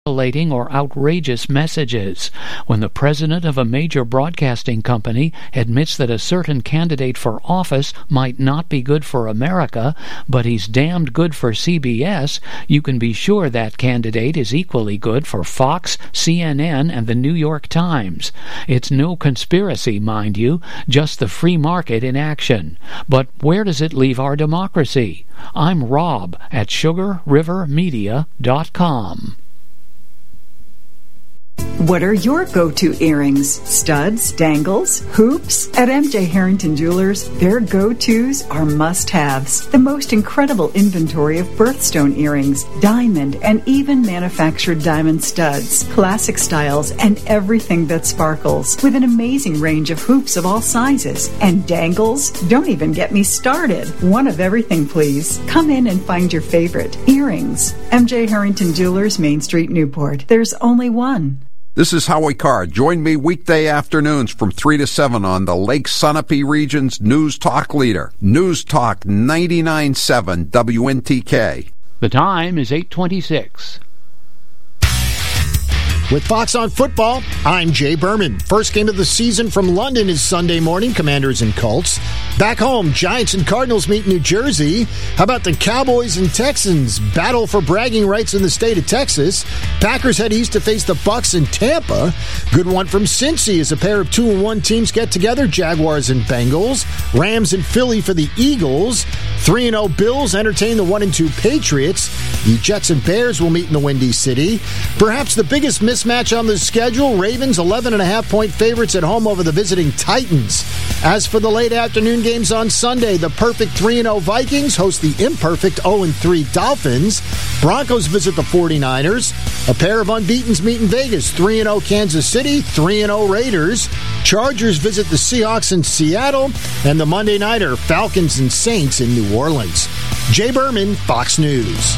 or outrageous messages. When the president of a major broadcasting company admits that a certain candidate for office might not be good for America, but he's damned good for CBS, you can be sure that candidate is equally good for Fox, CNN, and the New York Times. It's no conspiracy, mind you, just the free market in action. But where does it leave our democracy? I'm Rob at SugarRiverMedia.com. What are your go-to earrings? Studs, dangles, hoops? At MJ Harrington Jewelers, their go-tos are must-haves. The most incredible inventory of birthstone earrings, diamond, and even manufactured diamond studs, classic styles, and everything that sparkles, with an amazing range of hoops of all sizes. And dangles? Don't even get me started. One of everything, please. Come in and find your favorite. Earrings. MJ Harrington Jewelers, Main Street, Newport. There's only one. This is Howie Carr. Join me weekday afternoons from 3 to 7 on the Lake Sunapee region's News Talk leader, News Talk 99.7 WNTK. The time is 8:26. With Fox on Football, I'm Jay Berman. First game of the season from London is Sunday morning, Commanders and Colts. Back home, Giants and Cardinals meet New Jersey. How about the Cowboys and Texans battle for bragging rights in the state of Texas? Packers head east to face the Bucs in Tampa. Good one from Cincy as a pair of 2-1 teams get together, Jaguars and Bengals. Rams and Philly for the Eagles. 3-0 Bills entertain the 1-2 Patriots. The Jets and Bears will meet in the Windy City. Perhaps the biggest mismatch on the schedule, Ravens 11.5-point favorites at home over the visiting Titans. As for the late afternoon games on Sunday, the perfect 3-0 Vikings host the imperfect 0-3 Dolphins. Broncos visit the 49ers. A pair of unbeatens meet in Vegas, 3-0 Kansas City, 3-0 Raiders. Chargers visit the Seahawks in Seattle. And the Monday Nighter, Falcons and Saints in New Orleans. Jay Berman, Fox News.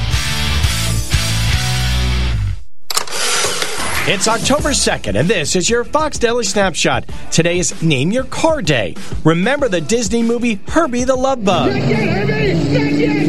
It's October 2nd, and this is your Fox Daily Snapshot. Today is Name Your Car Day. Remember the Disney movie Herbie the Love Bug. Not yet, Herbie! Not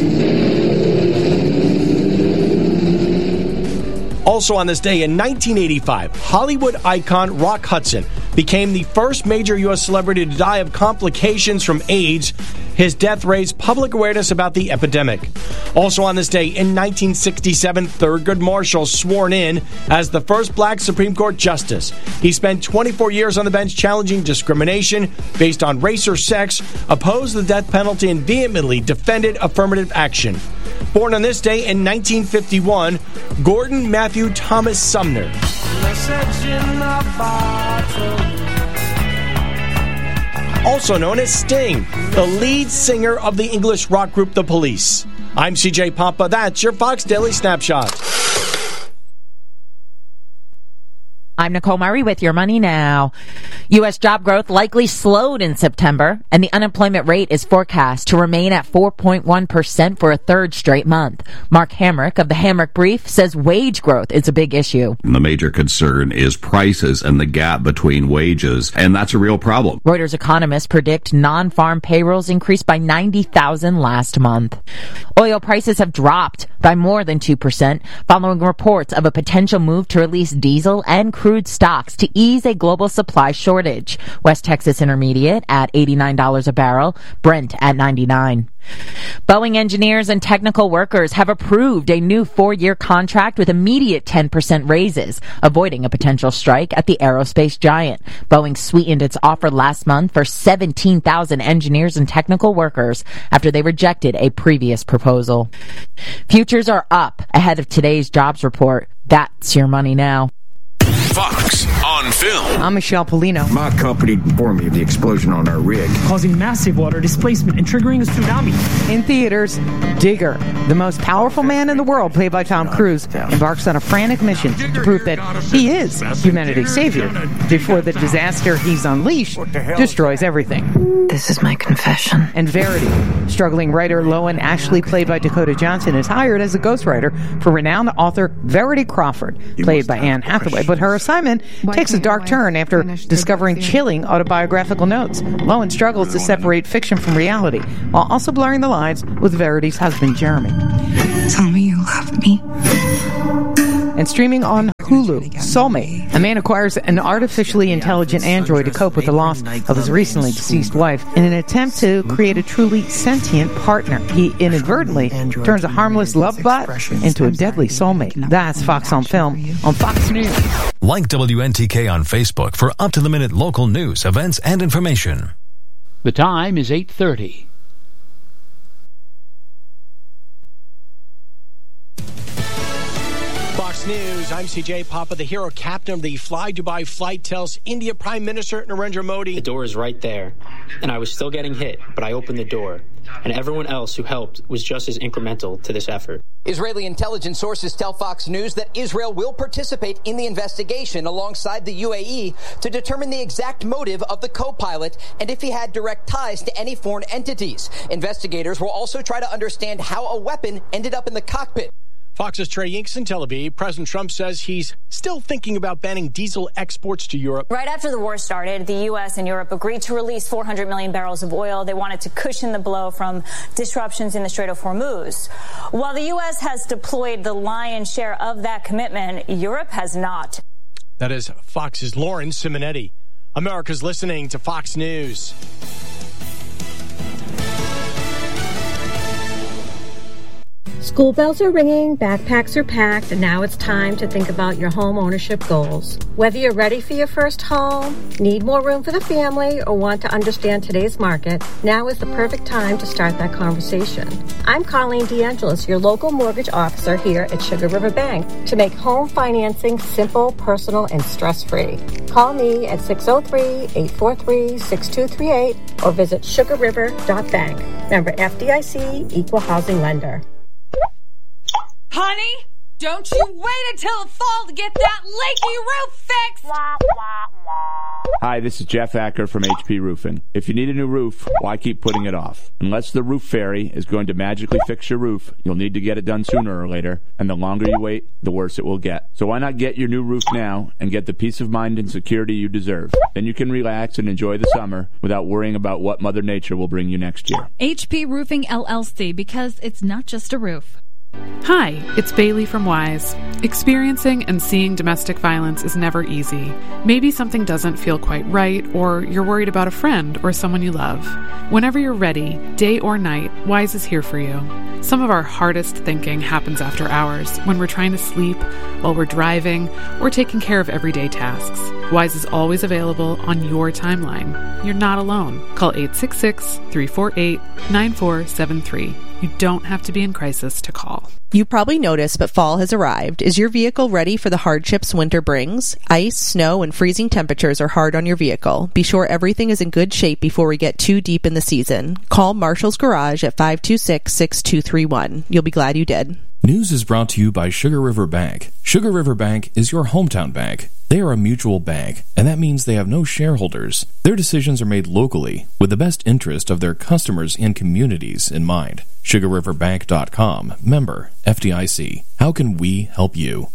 yet! Also on this day in 1985, Hollywood icon Rock Hudson became the first major U.S. celebrity to die of complications from AIDS. His death raised public awareness about the epidemic. Also on this day in 1967, Thurgood Marshall sworn in as the first black Supreme Court justice. He spent 24 years on the bench challenging discrimination based on race or sex, opposed the death penalty, and vehemently defended affirmative action. Born on this day in 1951, Gordon Matthew Thomas Sumner. Also known as Sting, the lead singer of the English rock group The Police. I'm CJ Papa. That's your Fox Daily Snapshot. I'm Nicole Murray with Your Money Now. U.S. job growth likely slowed in September, and the unemployment rate is forecast to remain at 4.1% for a third straight month. Mark Hamrick of the Hamrick Brief says wage growth is a big issue. The major concern is prices and the gap between wages, and that's a real problem. Reuters economists predict non-farm payrolls increased by 90,000 last month. Oil prices have dropped by more than 2% following reports of a potential move to release diesel and crude stocks to ease a global supply shortage. West Texas Intermediate at $89 a barrel, Brent at $99. Boeing engineers and technical workers have approved a new 4-year contract with immediate 10% raises, avoiding a potential strike at the aerospace giant. Boeing sweetened its offer last month for 17,000 engineers and technical workers after they rejected a previous proposal. Futures are up ahead of today's jobs report. That's Your Money Now. Fox on Film. I'm Michelle Polino. My company informed me of the explosion on our rig, causing massive water displacement and triggering a tsunami. In theaters, Digger, the most powerful man in the world, played by Tom Cruise, embarks on a frantic mission to prove that he is humanity's savior before the disaster he's unleashed destroys everything. This is my confession. And Verity, struggling writer Loan Ashley, played by Dakota Johnson, is hired as a ghostwriter for renowned author Verity Crawford, played by Anne Hathaway, but her assignment takes a dark turn after discovering chilling autobiographical notes. Loan struggles to separate fiction from reality, while also blurring the lines with Verity's husband, Jeremy. Tell me you love me. and streaming on Hulu. Soulmate. A man acquires an artificially intelligent android to cope with the loss of his recently deceased wife in an attempt to create a truly sentient partner. He inadvertently turns a harmless love bot into a deadly soulmate. That's Fox on Film on Fox News. Like WNTK on Facebook for up-to-the-minute local news, events, and information. The time is 8:30. Fox News, I'm CJ Papa. The hero captain of the Fly Dubai flight tells India Prime Minister Narendra Modi, "The door is right there, and I was still getting hit, but I opened the door, and everyone else who helped was just as incremental to this effort." Israeli intelligence sources tell Fox News that Israel will participate in the investigation alongside the UAE to determine the exact motive of the co-pilot and if he had direct ties to any foreign entities. Investigators will also try to understand how a weapon ended up in the cockpit. Fox's Trey Yinks in Tel Aviv. President Trump says he's still thinking about banning diesel exports to Europe. Right after the war started, the U.S. and Europe agreed to release 400 million barrels of oil. They wanted to cushion the blow from disruptions in the Strait of Hormuz. While the U.S. has deployed the lion's share of that commitment, Europe has not. That is Fox's Lauren Simonetti. America's listening to Fox News. School bells are ringing, backpacks are packed, and now it's time to think about your home ownership goals. Whether you're ready for your first home, need more room for the family, or want to understand today's market, now is the perfect time to start that conversation. I'm Colleen DeAngelis, your local mortgage officer here at Sugar River Bank, to make home financing simple, personal, and stress-free. Call me at 603-843-6238 or visit sugarriver.bank. Member FDIC, Equal Housing Lender. Honey, don't you wait until the fall to get that leaky roof fixed! Hi, this is Jeff Acker from HP Roofing. If you need a new roof, why keep putting it off? Unless the roof fairy is going to magically fix your roof, you'll need to get it done sooner or later, and the longer you wait, the worse it will get. So why not get your new roof now and get the peace of mind and security you deserve? Then you can relax and enjoy the summer without worrying about what Mother Nature will bring you next year. HP Roofing LLC, because it's not just a roof. Hi, it's Bailey from Wise. Experiencing and seeing domestic violence is never easy. Maybe something doesn't feel quite right, or you're worried about a friend or someone you love. Whenever you're ready, day or night, Wise is here for you. Some of our hardest thinking happens after hours, when we're trying to sleep, while we're driving, or taking care of everyday tasks. Wise is always available on your timeline. You're not alone. Call 866-348-9473. You don't have to be in crisis to call. You probably noticed, but fall has arrived. Is your vehicle ready for the hardships winter brings? Ice, snow, and freezing temperatures are hard on your vehicle. Be sure everything is in good shape before we get too deep in the season. Call Marshall's Garage at 526-6231. You'll be glad you did. News is brought to you by Sugar River Bank. Sugar River Bank is your hometown bank. They are a mutual bank, and that means they have no shareholders. Their decisions are made locally, with the best interest of their customers and communities in mind. SugarRiverBank.com. Member FDIC. How can we help you?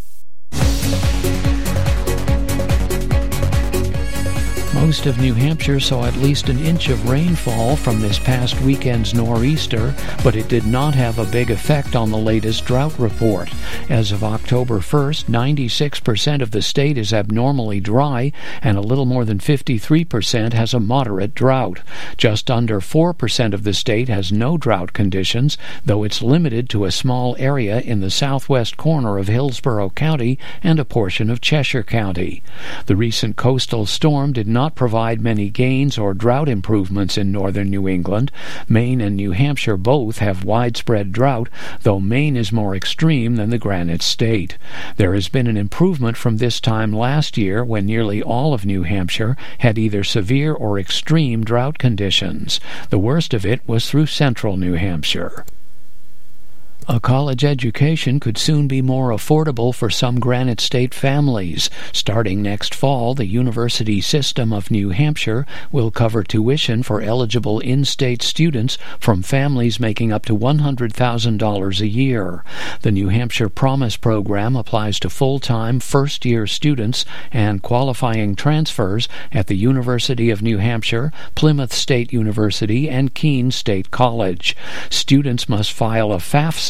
Most of New Hampshire saw at least an inch of rainfall from this past weekend's nor'easter, but it did not have a big effect on the latest drought report. As of October 1st, 96% of the state is abnormally dry, and a little more than 53% has a moderate drought. Just under 4% of the state has no drought conditions, though it's limited to a small area in the southwest corner of Hillsborough County and a portion of Cheshire County. The recent coastal storm did not provide many gains or drought improvements in northern New England. Maine and New Hampshire both have widespread drought, though Maine is more extreme than the Granite State. There has been an improvement from this time last year, when nearly all of New Hampshire had either severe or extreme drought conditions. The worst of it was through central New Hampshire. A college education could soon be more affordable for some Granite State families. Starting next fall, the University System of New Hampshire will cover tuition for eligible in-state students from families making up to $100,000 a year. The New Hampshire Promise program applies to full-time first-year students and qualifying transfers at the University of New Hampshire, Plymouth State University, and Keene State College. Students must file a FAFSA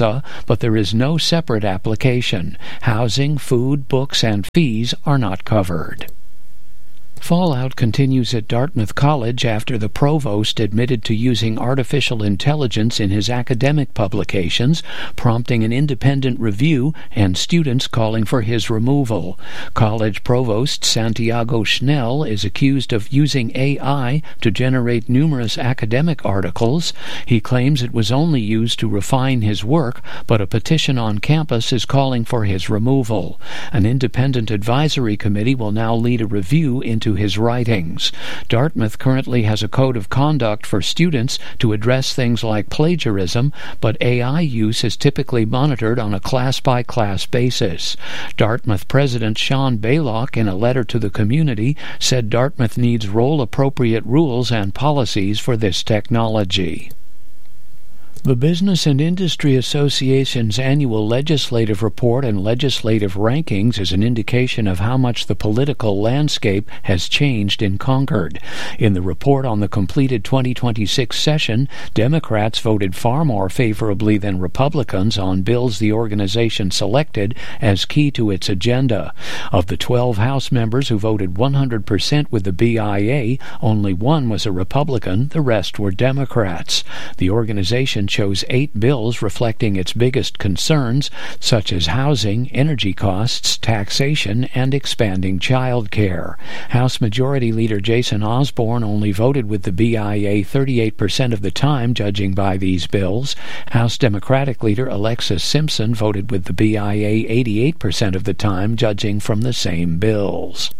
America, but there is no separate application. Housing, food, books, and fees are not covered. Fallout continues at Dartmouth College after the provost admitted to using artificial intelligence in his academic publications, prompting an independent review and students calling for his removal. College provost Santiago Schnell is accused of using AI to generate numerous academic articles. He claims it was only used to refine his work, but a petition on campus is calling for his removal. An independent advisory committee will now lead a review into his writings. Dartmouth currently has a code of conduct for students to address things like plagiarism, but AI use is typically monitored on a class-by-class basis. Dartmouth President Sean Baylock, in a letter to the community, said Dartmouth needs role-appropriate rules and policies for this technology. The Business and Industry Association's annual legislative report and legislative rankings is an indication of how much the political landscape has changed in Concord. In the report on the completed 2026 session, Democrats voted far more favorably than Republicans on bills the organization selected as key to its agenda. Of the 12 House members who voted 100% with the BIA, only one was a Republican, the rest were Democrats. The organization chose 8 bills reflecting its biggest concerns, such as housing, energy costs, taxation, and expanding child care. House Majority Leader Jason Osborne only voted with the BIA 38% of the time, judging by these bills. House Democratic Leader Alexis Simpson voted with the BIA 88% of the time, judging from the same bills.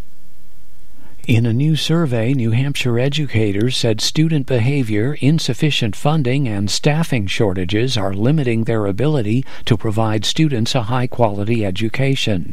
In a new survey, New Hampshire educators said student behavior, insufficient funding, and staffing shortages are limiting their ability to provide students a high-quality education.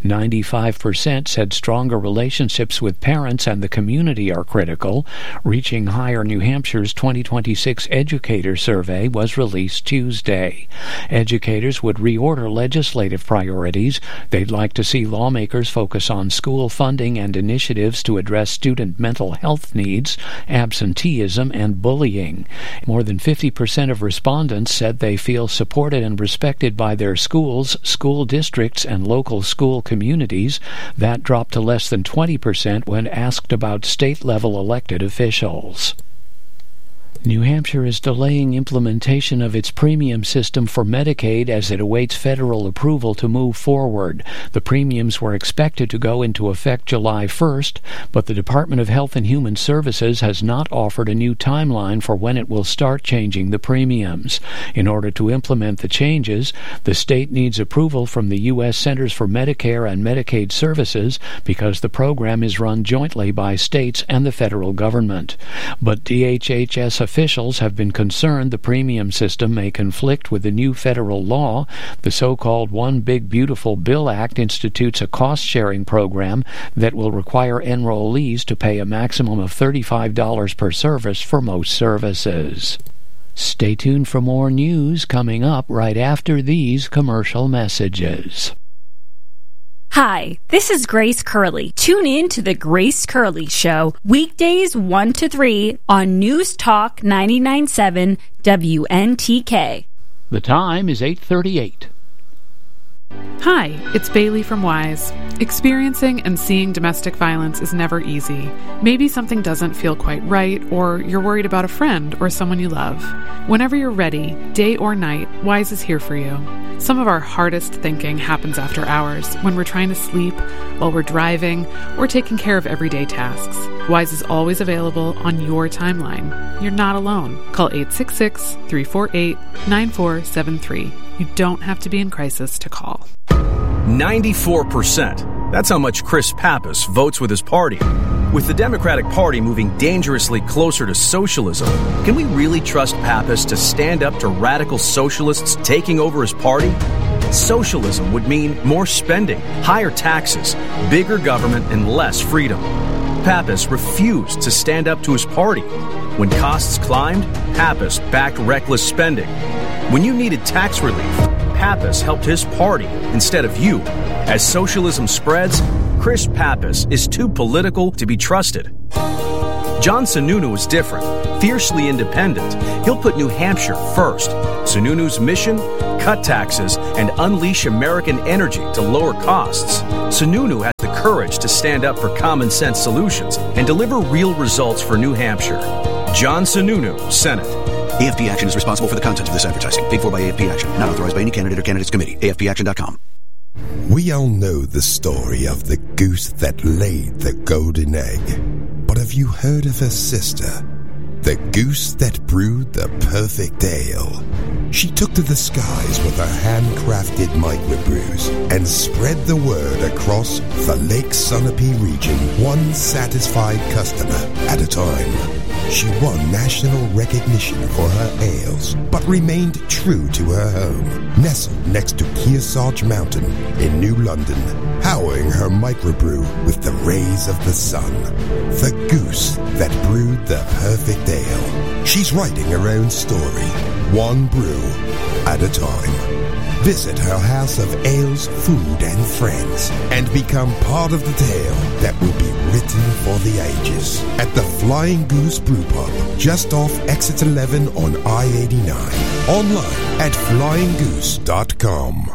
95% said stronger relationships with parents and the community are critical. Reaching Higher New Hampshire's 2026 Educator Survey was released Tuesday. Educators would reorder legislative priorities. They'd like to see lawmakers focus on school funding and initiatives to address student mental health needs, absenteeism, and bullying. More than 50% of respondents said they feel supported and respected by their schools, school districts, and local school communities. That dropped to less than 20% when asked about state-level elected officials. New Hampshire is delaying implementation of its premium system for Medicaid as it awaits federal approval to move forward. The premiums were expected to go into effect July 1st, but the Department of Health and Human Services has not offered a new timeline for when it will start changing the premiums. In order to implement the changes, the state needs approval from the U.S. Centers for Medicare and Medicaid Services because the program is run jointly by states and the federal government. But DHHS officials have been concerned the premium system may conflict with the new federal law. The so-called One Big Beautiful Bill Act institutes a cost-sharing program that will require enrollees to pay a maximum of $35 per service for most services. Stay tuned for more news coming up right after these commercial messages. Hi, this is Grace Curley. Tune in to The Grace Curley Show, weekdays 1 to 3 on News Talk 99.7 WNTK. The time is 8:38. Hi, it's Bailey from Wise. Experiencing and seeing domestic violence is never easy. Maybe something doesn't feel quite right, or you're worried about a friend or someone you love. Whenever you're ready, day or night, Wise is here for you. Some of our hardest thinking happens after hours, when we're trying to sleep, while we're driving, or taking care of everyday tasks. Wise is always available on your timeline. You're not alone. Call 866-348-9473. You don't have to be in crisis to call. 94%. That's how much Chris Pappas votes with his party. With the Democratic Party moving dangerously closer to socialism, can we really trust Pappas to stand up to radical socialists taking over his party? Socialism would mean more spending, higher taxes, bigger government, and less freedom. Pappas refused to stand up to his party. When costs climbed, Pappas backed reckless spending. When you needed tax relief, Pappas helped his party instead of you. As socialism spreads, Chris Pappas is too political to be trusted. John Sununu is different, fiercely independent. He'll put New Hampshire first. Sununu's mission? cut taxes and unleash American energy to lower costs, Sununu has the courage to stand up for common sense solutions and deliver real results for New Hampshire. John Sununu, Senate. AFP Action is responsible for the content of this advertising. Paid for by AFP Action. Not authorized by any candidate or candidates committee. AFPAction.com. We all know the story of the goose that laid the golden egg. But have you heard of her sister? The goose that brewed the perfect ale. She took to the skies with her handcrafted microbrews and spread the word across the Lake Sunapee region, one satisfied customer at a time. She won national recognition for her ales, but remained true to her home, nestled next to Kearsarge Mountain in New London, powering her microbrew with the rays of the sun. The goose that brewed the perfect ale. She's writing her own story, one brew at a time. Visit her house of ales, food, and friends, and become part of the tale that will be written for the ages at the Flying Goose Brew Pub, just off Exit 11 on I-89. Online at flyinggoose.com.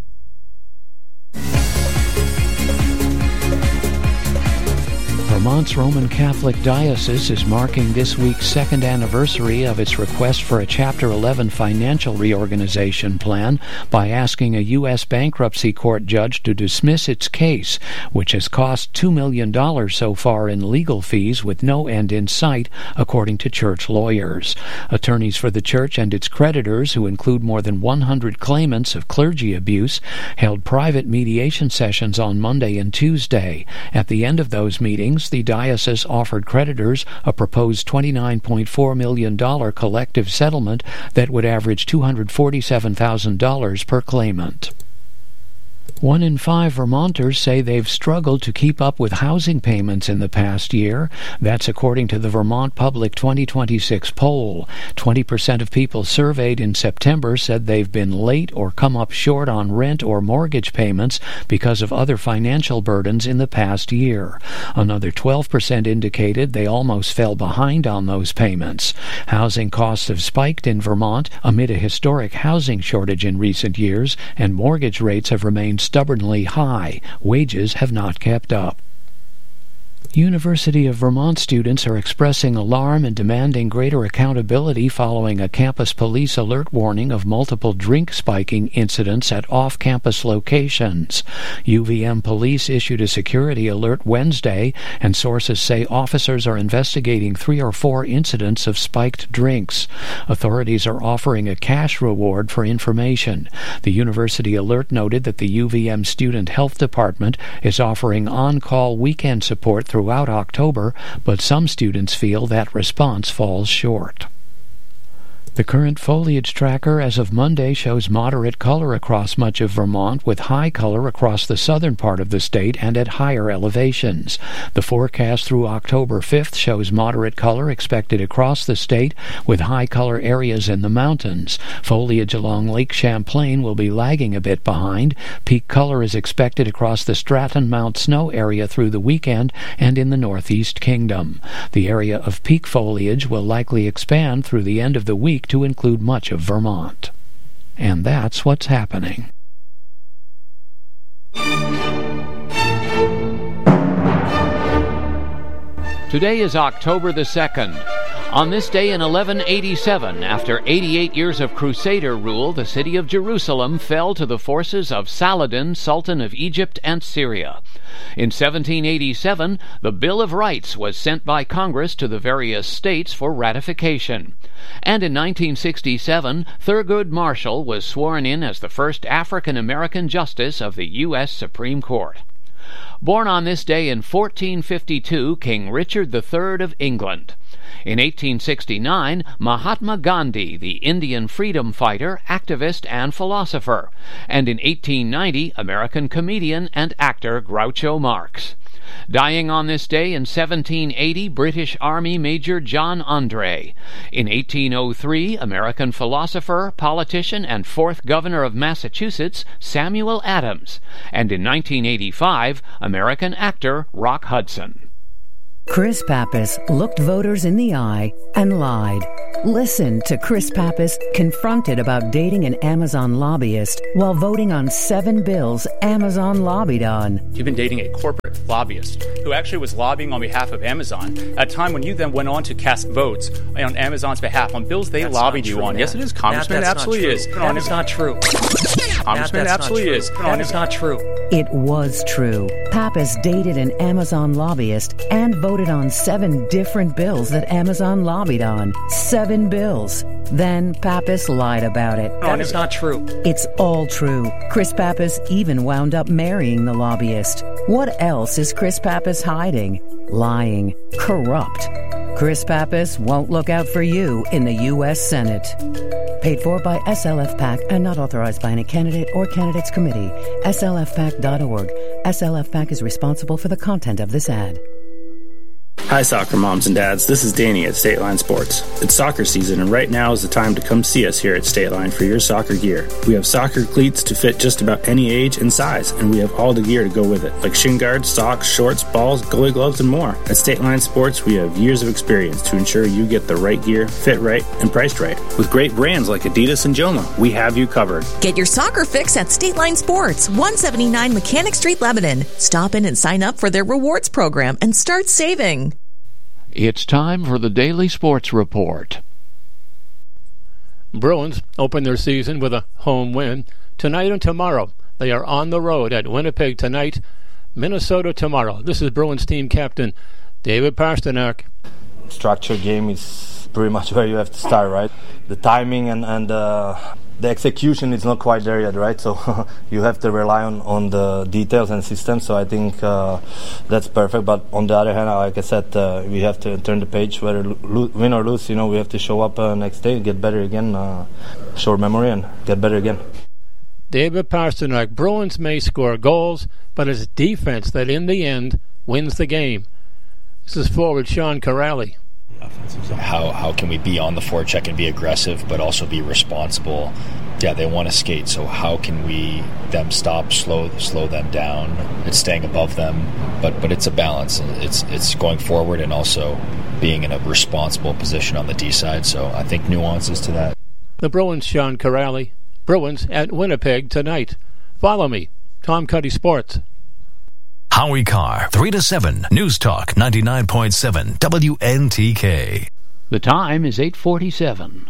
Vermont's Roman Catholic Diocese is marking this week's second anniversary of its request for a Chapter 11 financial reorganization plan by asking a U.S. bankruptcy court judge to dismiss its case, which has cost $2 million so far in legal fees with no end in sight, according to church lawyers. Attorneys for the church and its creditors, who include more than 100 claimants of clergy abuse, held private mediation sessions on Monday and Tuesday. At the end of those meetings, the diocese offered creditors a proposed $29.4 million collective settlement that would average $247,000 per claimant. 1 in 5 Vermonters say they've struggled to keep up with housing payments in the past year. That's according to the Vermont Public 2026 poll. 20% of people surveyed in September said they've been late or come up short on rent or mortgage payments because of other financial burdens in the past year. Another 12% indicated they almost fell behind on those payments. Housing costs have spiked in Vermont amid a historic housing shortage in recent years, and mortgage rates have remained stubbornly high. Wages have not kept up. University of Vermont students are expressing alarm and demanding greater accountability following a campus police alert warning of multiple drink spiking incidents at off-campus locations. UVM police issued a security alert Wednesday, and sources say officers are investigating 3 or 4 incidents of spiked drinks. Authorities are offering a cash reward for information. The university alert noted that the UVM Student Health Department is offering on-call weekend support throughout October, but some students feel that response falls short. The current foliage tracker as of Monday shows moderate color across much of Vermont, with high color across the southern part of the state and at higher elevations. The forecast through October 5th shows moderate color expected across the state, with high color areas in the mountains. Foliage along Lake Champlain will be lagging a bit behind. Peak color is expected across the Stratton Mount Snow area through the weekend and in the Northeast Kingdom. The area of peak foliage will likely expand through the end of the week to include much of Vermont. And that's what's happening. Today is October the 2nd. On this day in 1187, after 88 years of Crusader rule, the city of Jerusalem fell to the forces of Saladin, Sultan of Egypt and Syria. In 1787, the Bill of Rights was sent by Congress to the various states for ratification. And in 1967, Thurgood Marshall was sworn in as the first African-American justice of the U.S. Supreme Court. Born on this day in 1452, King Richard III of England. In 1869, Mahatma Gandhi, the Indian freedom fighter, activist, and philosopher. And in 1890, American comedian and actor Groucho Marx. Dying on this day in 1780, British Army Major John Andre. In 1803, American philosopher, politician, and 4th Governor of Massachusetts, Samuel Adams. And in 1985, American actor Rock Hudson. Chris Pappas looked voters in the eye and lied. Listen to Chris Pappas confronted about dating an Amazon lobbyist while voting on 7 bills Amazon lobbied on. You've been dating a corporate lobbyist who actually was lobbying on behalf of Amazon at a time when you then went on to cast votes on Amazon's behalf on bills they lobbied you on. Yes, it is, Congressman. It absolutely is. That is not true. Congressman, it absolutely is. That is not true. It was true. Pappas dated an Amazon lobbyist and voted on 7 different bills that Amazon lobbied on. 7 bills. Then Pappas lied about it. That is not true. It's all true. Chris Pappas even wound up marrying the lobbyist. What else is Chris Pappas hiding? Lying. Corrupt. Chris Pappas won't look out for you in the U.S. Senate. Paid for by SLF PAC and not authorized by any candidate or candidates committee. SLFPAC.org. SLF PAC is responsible for the content of this ad. Hi, soccer moms and dads. This is Danny at State Line Sports. It's soccer season, and right now is the time to come see us here at State Line for your soccer gear. We have soccer cleats to fit just about any age and size, and we have all the gear to go with it, like shin guards, socks, shorts, balls, goalie gloves, and more. At State Line Sports, we have years of experience to ensure you get the right gear, fit right, and priced right. With great brands like Adidas and Joma, we have you covered. Get your soccer fix at State Line Sports, 179 Mechanic Street, Lebanon. Stop in and sign up for their rewards program and start saving. It's time for the Daily Sports Report. Bruins open their season with a home win tonight and tomorrow. They are on the road at Winnipeg tonight, Minnesota tomorrow. This is Bruins team captain David Pastrnak. Structured game is pretty much where you have to start, right? The timing and the execution is not quite there yet, right? So you have to rely on the details and systems. So I think that's perfect. But on the other hand, like I said, we have to turn the page, whether win or lose. We have to show up next day, get better again, short memory, and get better again. David Pastrnak. Bruins may score goals, but it's defense that in the end wins the game. This is forward Sean Corrali. How can we be on the forecheck and be aggressive but also be responsible? Yeah, they want to skate, so how can we stop, slow them down? It's staying above them, but it's a balance. It's going forward and also being in a responsible position on the D side, so I think nuances to that. The Bruins, Sean Corrali. Bruins at Winnipeg tonight. Follow me, Tom Cuddy Sports. Howie Carr, 3 to 7, News Talk 99.7 WNTK. The time is 8:47.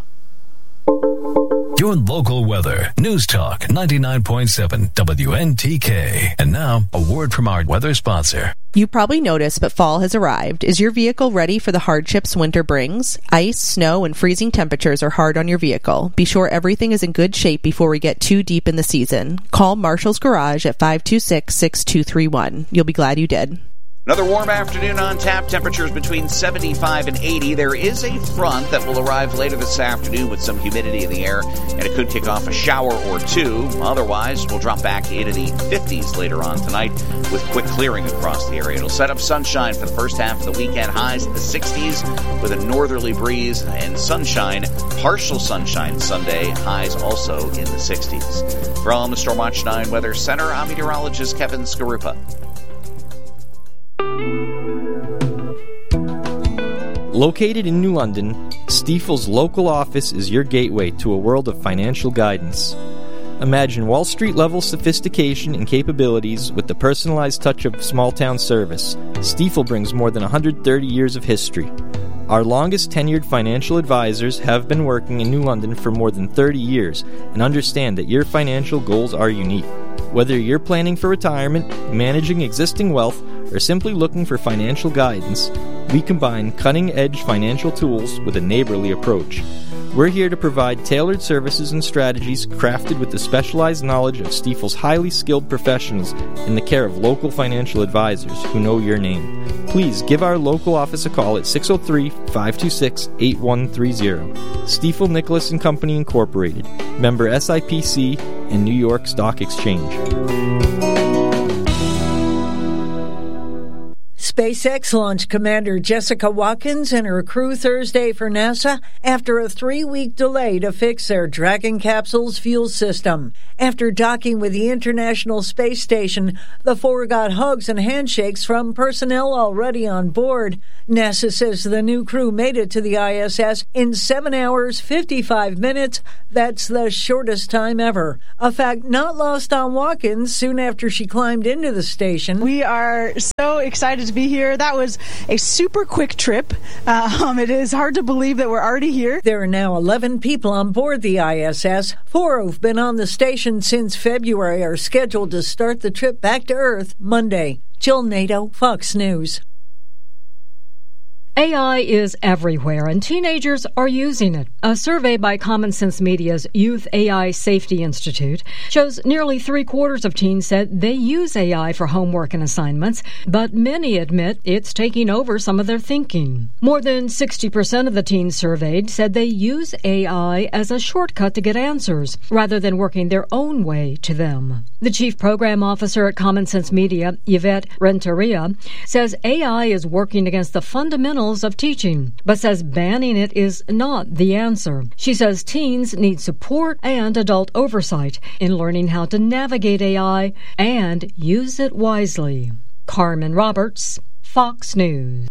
Your local weather, News Talk 99.7 WNTK. And now, a word from our weather sponsor. You probably noticed, but fall has arrived. Is your vehicle ready for the hardships winter brings? Ice, snow, and freezing temperatures are hard on your vehicle. Be sure everything is in good shape before we get too deep in the season. Call Marshall's Garage at 526-6231. You'll be glad you did. Another warm afternoon on tap. Temperatures between 75 and 80. There is a front that will arrive later this afternoon with some humidity in the air, and it could kick off a shower or two. Otherwise, we'll drop back into the 50s later on tonight with quick clearing across the area. It'll set up sunshine for the first half of the weekend. Highs in the 60s with a northerly breeze and sunshine. Partial sunshine Sunday. Highs also in the 60s. From the Stormwatch 9 Weather Center, I'm meteorologist Kevin Skarupa. Located in New London, Stifel's local office is your gateway to a world of financial guidance. Imagine Wall Street-level sophistication and capabilities with the personalized touch of small-town service. Stifel brings more than 130 years of history. Our longest-tenured financial advisors have been working in New London for more than 30 years and understand that your financial goals are unique. Whether you're planning for retirement, managing existing wealth, or simply looking for financial guidance, we combine cutting-edge financial tools with a neighborly approach. We're here to provide tailored services and strategies crafted with the specialized knowledge of Stifel's highly skilled professionals in the care of local financial advisors who know your name. Please give our local office a call at 603-526-8130. Stifel Nicholas & Company Incorporated, member SIPC and New York Stock Exchange. SpaceX launched Commander Jessica Watkins and her crew Thursday for NASA after a 3-week delay to fix their Dragon capsule's fuel system. After docking with the International Space Station, the four got hugs and handshakes from personnel already on board. NASA says the new crew made it to the ISS in 7 hours, 55 minutes. That's the shortest time ever. A fact not lost on Watkins soon after she climbed into the station. We are so excited to be here. That was a super quick trip. It is hard to believe that we're already here. There are now 11 people on board the ISS. 4 who've been on the station since February are scheduled to start the trip back to Earth Monday. Jill Nato, Fox News. AI is everywhere, and teenagers are using it. A survey by Common Sense Media's Youth AI Safety Institute shows nearly 3/4 of teens said they use AI for homework and assignments, but many admit it's taking over some of their thinking. More than 60% of the teens surveyed said they use AI as a shortcut to get answers, rather than working their own way to them. The chief program officer at Common Sense Media, Yvette Renteria, says AI is working against the fundamentals of teaching, but says banning it is not the answer. She says teens need support and adult oversight in learning how to navigate AI and use it wisely. Carmen Roberts, Fox News.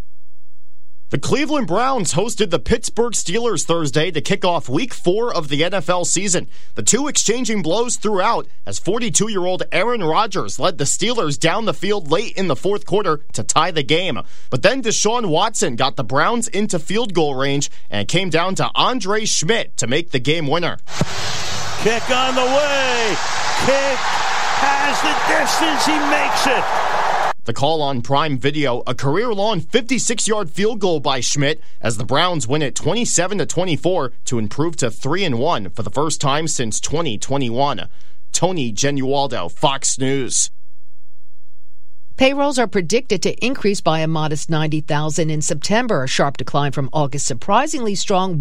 The Cleveland Browns hosted the Pittsburgh Steelers Thursday to kick off Week 4 of the NFL season. The two exchanging blows throughout as 42-year-old Aaron Rodgers led the Steelers down the field late in the fourth quarter to tie the game. But then Deshaun Watson got the Browns into field goal range, and it came down to Andre Schmidt to make the game winner. Kick on the way. Kick has the distance. He makes it. The call on Prime Video, a career-long 56-yard field goal by Schmidt as the Browns win it 27-24 to improve to 3-1 for the first time since 2021. Tony Genualdo, Fox News. Payrolls are predicted to increase by a modest 90,000 in September, a sharp decline from August's surprisingly strong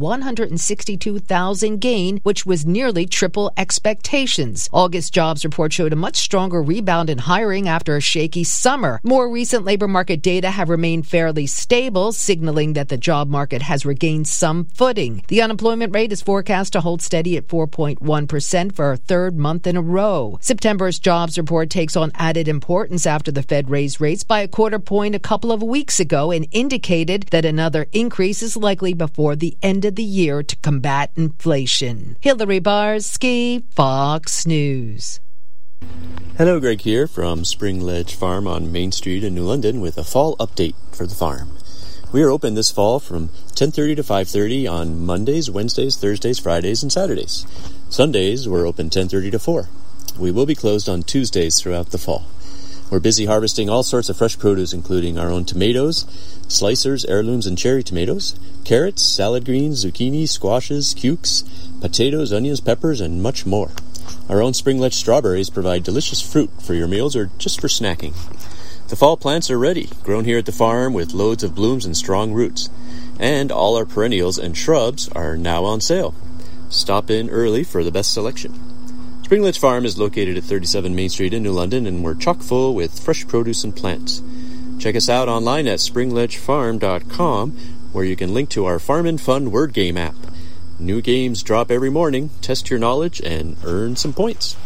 162,000 gain, which was nearly triple expectations. August jobs report showed a much stronger rebound in hiring after a shaky summer. More recent labor market data have remained fairly stable, signaling that the job market has regained some footing. The unemployment rate is forecast to hold steady at 4.1% for a third month in a row. September's jobs report takes on added importance after the Fed raised rates by a quarter point a couple of weeks ago and indicated that another increase is likely before the end of the year to combat inflation. Hillary Barsky, Fox News. Hello, Greg here from Spring Ledge Farm on Main Street in New London with a fall update for the farm. We are open this fall from 10:30 to 5:30 on Mondays, Wednesdays, Thursdays, Fridays, and Saturdays. Sundays, we're open 10:30 to 4. We will be closed on Tuesdays throughout the fall. We're busy harvesting all sorts of fresh produce, including our own tomatoes, slicers, heirlooms, and cherry tomatoes, carrots, salad greens, zucchini, squashes, cukes, potatoes, onions, peppers, and much more. Our own Spring Ledge strawberries provide delicious fruit for your meals or just for snacking. The fall plants are ready, grown here at the farm with loads of blooms and strong roots. And all our perennials and shrubs are now on sale. Stop in early for the best selection. Spring Ledge Farm is located at 37 Main Street in New London, and we're chock full with fresh produce and plants. Check us out online at springledgefarm.com, where you can link to our Farm and Fun word game app. New games drop every morning. Test your knowledge and earn some points.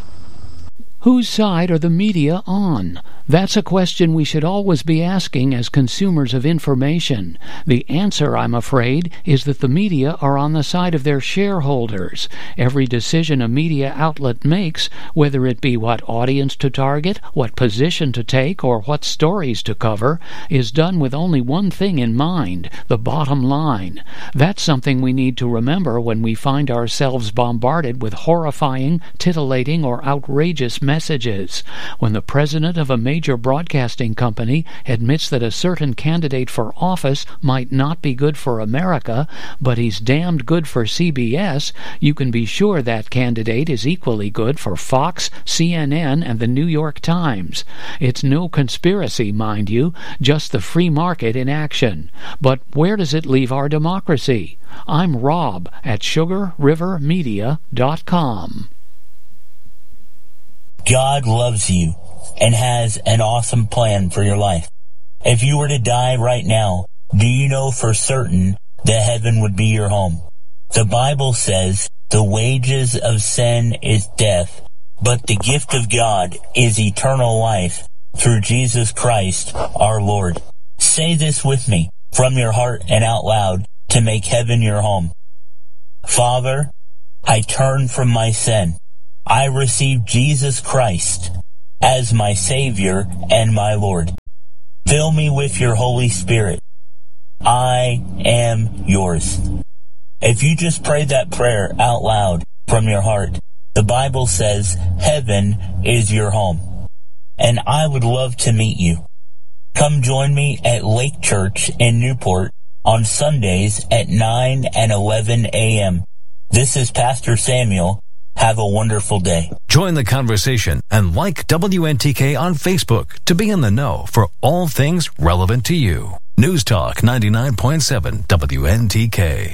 Whose side are the media on? That's a question we should always be asking as consumers of information. The answer, I'm afraid, is that the media are on the side of their shareholders. Every decision a media outlet makes, whether it be what audience to target, what position to take, or what stories to cover, is done with only one thing in mind, the bottom line. That's something we need to remember when we find ourselves bombarded with horrifying, titillating, or outrageous messages. When the president of a major broadcasting company admits that a certain candidate for office might not be good for America, but he's damned good for CBS, you can be sure that candidate is equally good for Fox, CNN, and the New York Times. It's no conspiracy, mind you, just the free market in action. But where does it leave our democracy? I'm Rob at SugarRiverMedia.com. God loves you and has an awesome plan for your life. If you were to die right now, do you know for certain that heaven would be your home? The Bible says the wages of sin is death, but the gift of God is eternal life through Jesus Christ our Lord. Say this with me from your heart and out loud to make heaven your home. Father, I turn from my sin. I receive Jesus Christ as my Savior and my Lord. Fill me with your Holy Spirit. I am yours. If you just prayed that prayer out loud from your heart, the Bible says heaven is your home. And I would love to meet you. Come join me at Lake Church in Newport on Sundays at 9 and 11 a.m. This is Pastor Samuel. Have a wonderful day. Join the conversation and like WNTK on Facebook to be in the know for all things relevant to you. News Talk 99.7 WNTK.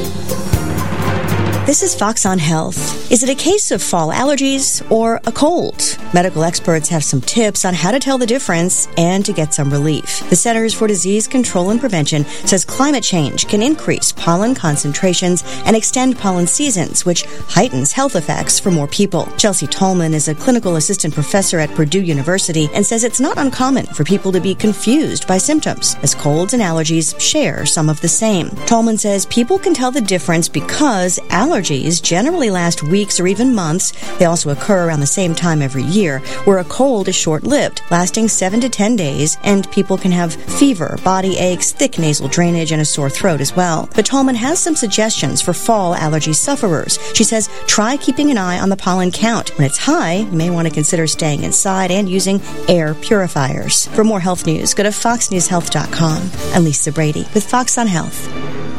This is Fox on Health. Is it a case of fall allergies or a cold? Medical experts have some tips on how to tell the difference and to get some relief. The Centers for Disease Control and Prevention says climate change can increase pollen concentrations and extend pollen seasons, which heightens health effects for more people. Chelsea Tolman is a clinical assistant professor at Purdue University and says it's not uncommon for people to be confused by symptoms, as colds and allergies share some of the same. Tolman says people can tell the difference because allergies generally last weeks or even months. They also occur around the same time every year, where a cold is short-lived, lasting 7 to 10 days, and people can have fever, body aches, thick nasal drainage, and a sore throat as well. But Tolman has some suggestions for fall allergy sufferers. She says try keeping an eye on the pollen count. When it's high, you may want to consider staying inside and using air purifiers. For more health news, go to foxnewshealth.com. I'm Lisa Brady with Fox on Health.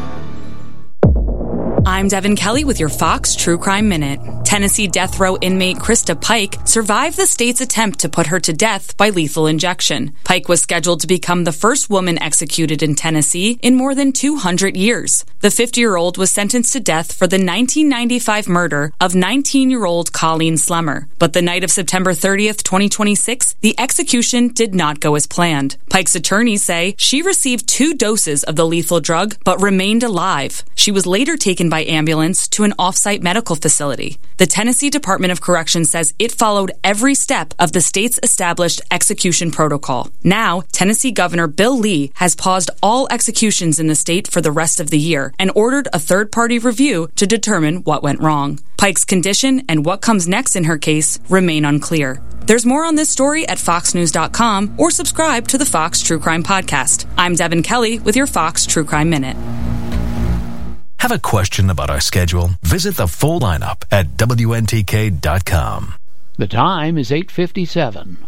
I'm Devin Kelly with your Fox True Crime Minute. Tennessee death row inmate Krista Pike survived the state's attempt to put her to death by lethal injection. Pike was scheduled to become the first woman executed in Tennessee in more than 200 years. The 50-year-old was sentenced to death for the 1995 murder of 19-year-old Colleen Slemmer. But the night of September 30th, 2026, the execution did not go as planned. Pike's attorneys say she received 2 doses of the lethal drug but remained alive. She was later taken by ambulance to an off-site medical facility. The Tennessee Department of Corrections says it followed every step of the state's established execution protocol. Now, Tennessee Governor Bill Lee has paused all executions in the state for the rest of the year and ordered a third-party review to determine what went wrong. Pike's condition and what comes next in her case remain unclear. There's more on this story at foxnews.com or subscribe to the Fox True Crime Podcast. I'm Devin Kelly with your Fox True Crime Minute. Have a question about our schedule? Visit the full lineup at WNTK.com. The time is 8:57.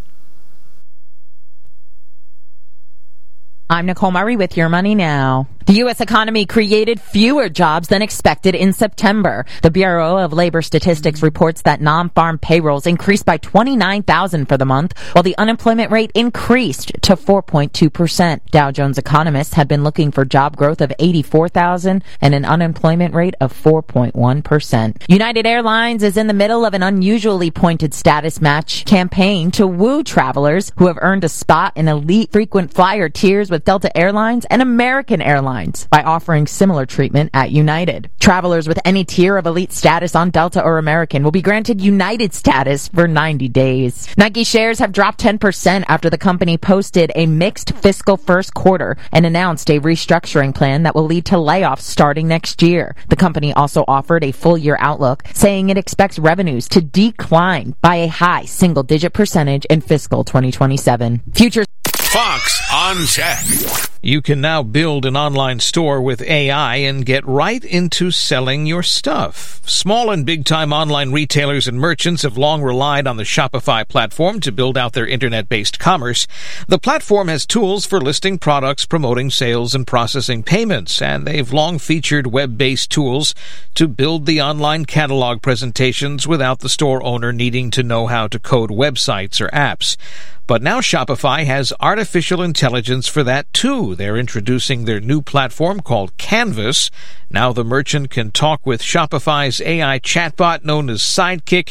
I'm Nicole Murray with Your Money Now. The U.S. economy created fewer jobs than expected in September. The Bureau of Labor Statistics reports that non-farm payrolls increased by 29,000 for the month, while the unemployment rate increased to 4.2%. Dow Jones economists had been looking for job growth of 84,000 and an unemployment rate of 4.1%. United Airlines is in the middle of an unusually pointed status match campaign to woo travelers who have earned a spot in elite frequent flyer tiers with Delta Airlines and American Airlines by offering similar treatment at United. Travelers with any tier of elite status on Delta or American will be granted United status for 90 days. Nike shares have dropped 10% after the company posted a mixed fiscal first quarter and announced a restructuring plan that will lead to layoffs starting next year. The company also offered a full-year outlook, saying it expects revenues to decline by a high single-digit percentage in fiscal 2027. Futures Fox on Tech. You can now build an online store with AI and get right into selling your stuff. Small and big-time online retailers and merchants have long relied on the Shopify platform to build out their internet-based commerce. The platform has tools for listing products, promoting sales, and processing payments, and they've long featured web-based tools to build the online catalog presentations without the store owner needing to know how to code websites or apps. But now Shopify has artificial intelligence for that too. They're introducing their new platform called Canvas. Now the merchant can talk with Shopify's AI chatbot known as Sidekick,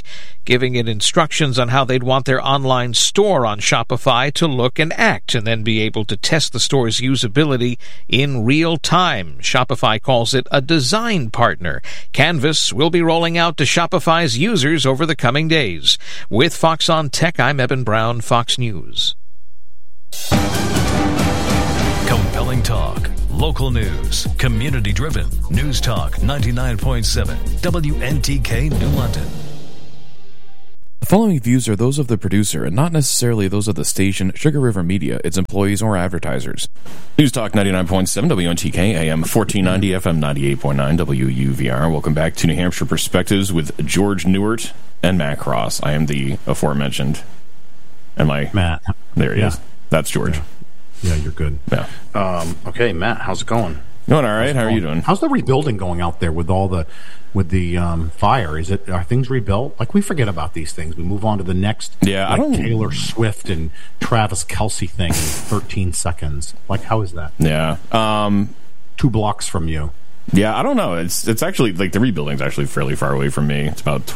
giving it instructions on how they'd want their online store on Shopify to look and act, and then be able to test the store's usability in real time. Shopify calls it a design partner. Canvas will be rolling out to Shopify's users over the coming days. With Fox on Tech, I'm Eben Brown, Fox News. Compelling talk, local news, community-driven. News Talk 99.7 WNTK New London. The following views are those of the producer and not necessarily those of the station, Sugar River Media, its employees, or advertisers. News Talk 99.7 WNTK, AM 1490, FM 98.9, WUVR. Welcome back to New Hampshire Perspectives with George Newart and Matt Cross. I am the aforementioned. And Matt. There he is. That's George. Yeah, you're good. Yeah. Okay, Matt, how's it going? Going all right. How are you doing? How's the rebuilding going out there with all the fire? Are things rebuilt? Like, we forget about these things. We move on to the next. Yeah, Taylor Swift and Travis Kelce thing in 13 seconds. Like, how is that? Yeah. 2 blocks from you. Yeah, I don't know. It's actually like the rebuilding's actually fairly far away from me. It's about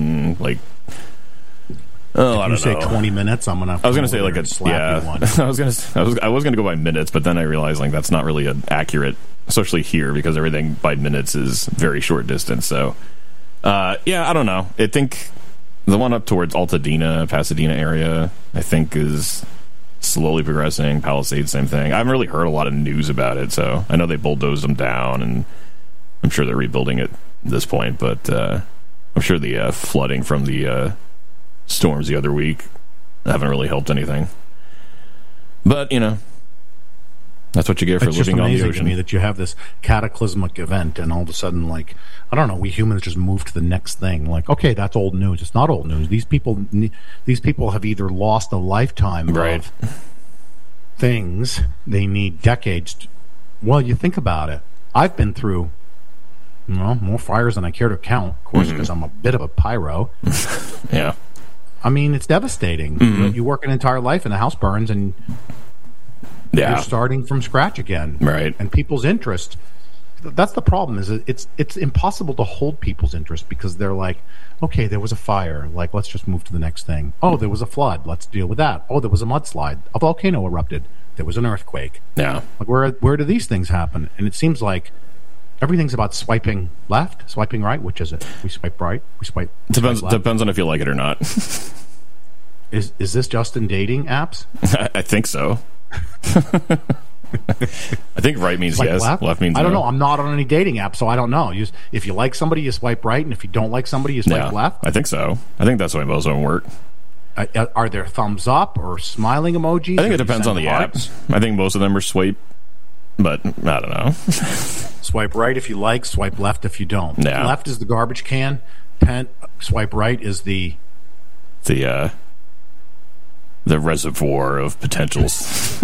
I don't know. 20 minutes, I'm gonna. I was gonna say like one. I was gonna go by minutes, but then I realized like that's not really an accurate, especially here because everything by minutes is very short distance. So, I don't know. I think the one up towards Altadena, Pasadena area, I think is slowly progressing. Palisades, same thing. I haven't really heard a lot of news about it, so I know they bulldozed them down, and I'm sure they're rebuilding it at this point. But I'm sure the flooding from the storms the other week haven't really helped anything. But, that's what you get for living on the ocean. It's just amazing to me that you have this cataclysmic event and all of a sudden, like, I don't know, we humans just move to the next thing. Like, okay, that's old news. It's not old news. These people have either lost a lifetime of things. They need decades. Well, you think about it. I've been through more fires than I care to count, of course, because I'm a bit of a pyro. Yeah. I mean, it's devastating. You work an entire life and the house burns and you're starting from scratch again. Right. And people's interest, that's the problem, is it's impossible to hold people's interest because they're like, okay, there was a fire. Like, let's just move to the next thing. Oh, there was a flood. Let's deal with that. Oh, there was a mudslide. A volcano erupted. There was an earthquake. Yeah. Like, where do these things happen? And it seems like everything's about swiping left, swiping right. Which is it? We swipe right. We swipe. Depends on if you like it or not. Is this just in dating apps? I think so. I think right means yes. Left means no. I don't know. I'm not on any dating app, so I don't know. If you like somebody, you swipe right, and if you don't like somebody, you swipe left. I think so. I think that's the way most of them work. Are there thumbs up or smiling emojis? I think it depends on the apps. I think most of them are swipe, but I don't know. Swipe right if you like, swipe left if you don't. Yeah. Left is the garbage can. Swipe right is the reservoir of potentials.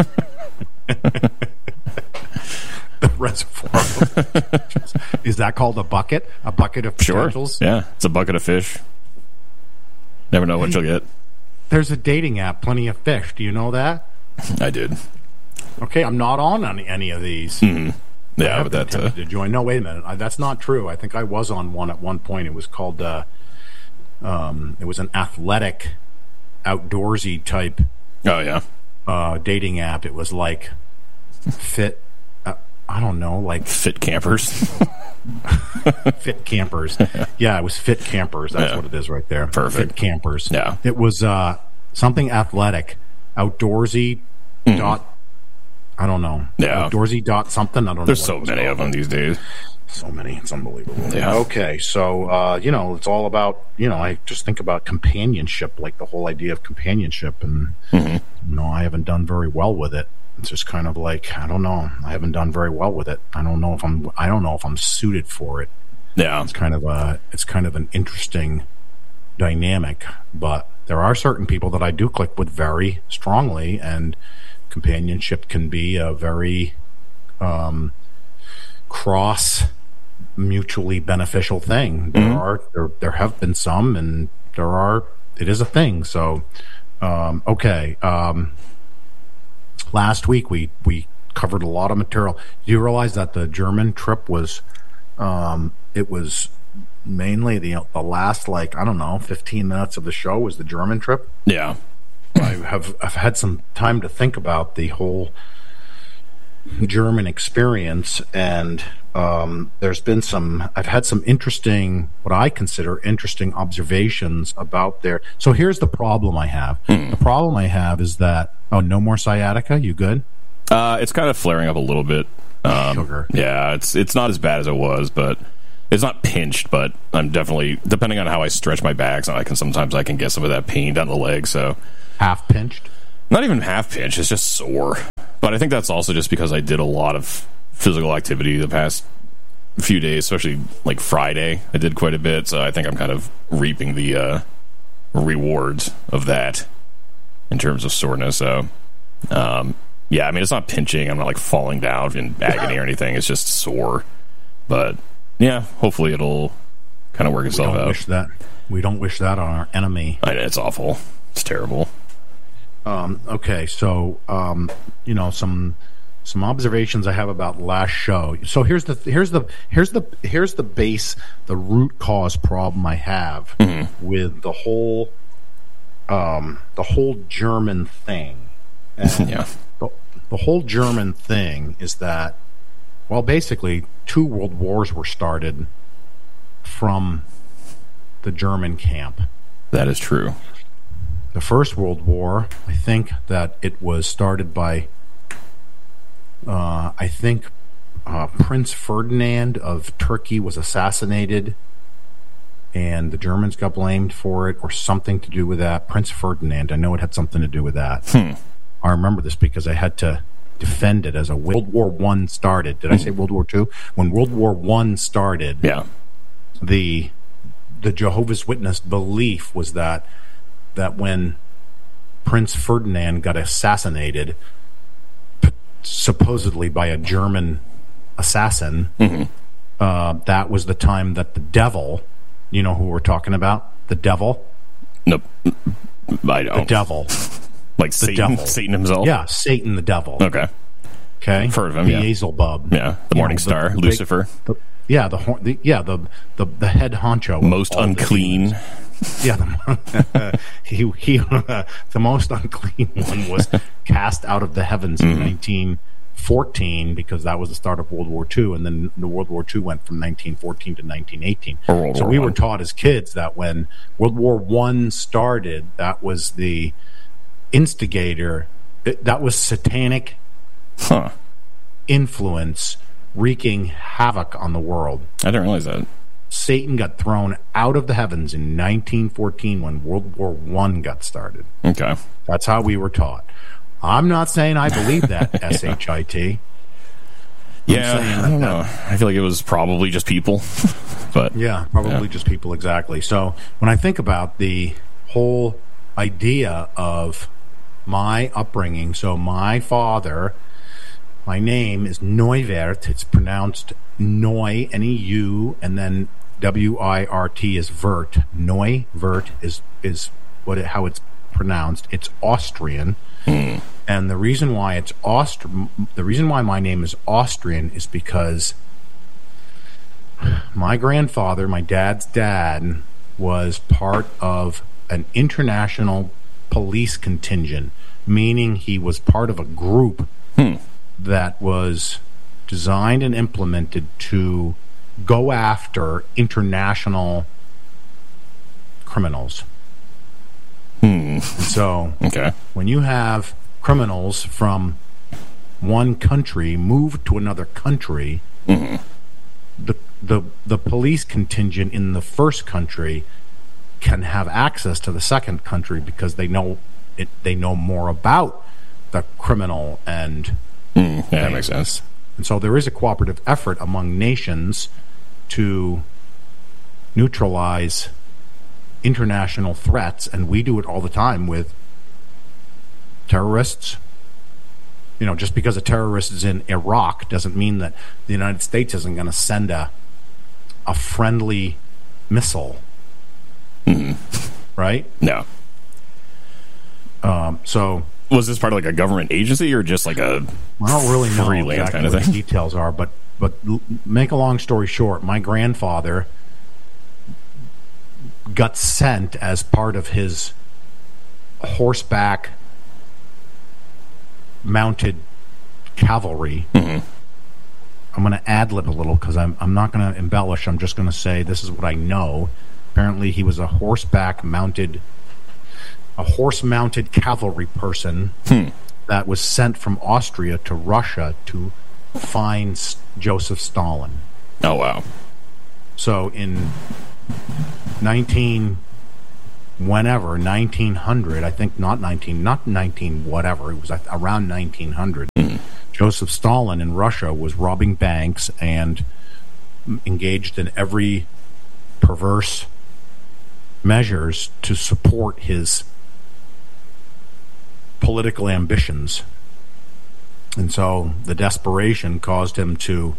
The reservoir of potentials. Is that called a bucket? A bucket of potentials? Sure. Yeah, it's a bucket of fish. Never know what you'll get. There's a dating app, Plenty of Fish. Do you know that? I did. Okay, I'm not on any of these. Mm-hmm. Yeah, but that to join. No, wait a minute. That's not true. I think I was on one at one point. It was called. It was an athletic, outdoorsy type. Oh yeah. Dating app. It was like fit. I don't know, like fit campers. Fit campers. Yeah, it was Fit Campers. That's what it is right there. Perfect. Fit Campers. Yeah. It was something athletic, outdoorsy. Dot. I don't know. Yeah. Outdoorsy dot something. I don't know. There's so many of them these days. So many. It's unbelievable. Yeah. Okay, so it's all about I just think about companionship, like the whole idea of companionship, and I haven't done very well with it. It's just kind of like, I don't know. I haven't done very well with it. I don't know if I'm suited for it. Yeah. It's kind of an interesting dynamic, but there are certain people that I do click with very strongly, and companionship can be a very cross mutually beneficial thing. There have been some, and it is a thing. So okay. Last week we covered a lot of material. Do you realize that the German trip was it was mainly the last, 15 minutes of the show was the German trip. Yeah. I've had some time to think about the whole German experience, and I've had some interesting, what I consider interesting observations about there. So here's the problem I have. The problem I have is that, no more sciatica? You good? It's kind of flaring up a little bit. Sugar. Yeah, it's not as bad as it was, but it's not pinched, but I'm definitely, depending on how I stretch my back, so I can get some of that pain down the leg, so. Half pinched? Not even half pinched, it's just sore. But I think that's also just because I did a lot of physical activity the past few days, especially like Friday. I did quite a bit, so I think I'm kind of reaping the rewards of that in terms of soreness. So, yeah, I mean, it's not pinching. I'm not like falling down in agony or anything. It's just sore. But yeah, hopefully it'll kind of work itself out. We don't wish that on our enemy. It's awful. It's terrible. Okay, so some observations I have about last show. So here's the base, the root cause problem I have with the whole German thing. And yeah. The whole German thing is that, well, basically 2 world wars were started from the German camp. That is true. The First World War, I think that it was started by, Prince Ferdinand of Turkey was assassinated, and the Germans got blamed for it, or something to do with that. Prince Ferdinand, I know it had something to do with that. I remember this because I had to defend it as a World War I started. Did I say World War II? When World War I started, yeah, the Jehovah's Witness belief was that when Prince Ferdinand got assassinated, supposedly by a German assassin, that was the time that the devil, you know who we're talking about? The devil? Nope. I don't. The devil. Like the Satan, devil. Satan himself? Yeah, Satan the devil. Okay. I've heard of him, yeah. Beelzebub. Yeah, the morning star, Lucifer. The head honcho. Most unclean. Yeah, the most unclean one was cast out of the heavens in 1914 because that was the start of World War II, and then the World War II went from 1914 to 1918. So we were taught as kids that when World War I started, that was the instigator, that was satanic influence wreaking havoc on the world. I didn't realize that. Satan got thrown out of the heavens in 1914 when World War I got started. Okay. That's how we were taught. I'm not saying I believe that, S-H-I-T. Yeah, I don't know. I feel like it was probably just people. But yeah, probably just people, exactly. So when I think about the whole idea of my upbringing, so my father, my name is Neuwirth. It's pronounced Neu, N-E-U, and then W-I-R-T is Wirt. Neuwirth is how it's pronounced. It's Austrian, and the reason why my name is Austrian is because my grandfather, my dad's dad, was part of an international police contingent, meaning he was part of a group that was designed and implemented to go after international criminals. So when you have criminals from one country move to another country, the police contingent in the first country can have access to the second country because they know more about the criminal and that makes sense. And so there is a cooperative effort among nations to neutralize international threats, and we do it all the time with terrorists. You know, just because a terrorist is in Iraq doesn't mean that the United States isn't going to send a friendly missile. Right? No. So was this part of like a government agency or just like a I don't really know freelance exactly kind of what thing? the details are, but make a long story short, my grandfather got sent as part of his horseback mounted cavalry. Mm-hmm. I'm going to ad-lib a little because I'm not going to embellish. I'm just going to say this is what I know. Apparently he was a horse-mounted cavalry person that was sent from Austria to Russia to find Joseph Stalin. Oh, wow. So in 1900, I think not 19 whatever, it was around 1900. Joseph Stalin in Russia was robbing banks and engaged in every perverse measures to support his political ambitions. And so the desperation caused him to